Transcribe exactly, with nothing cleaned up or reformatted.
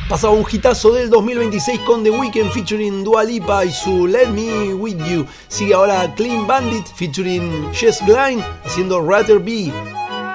Pasaba un hitazo del dos mil veintiséis con The Weeknd featuring Dua Lipa y su Let Me With You. Sigue ahora Clean Bandit featuring Jess Glynne haciendo Rather Be.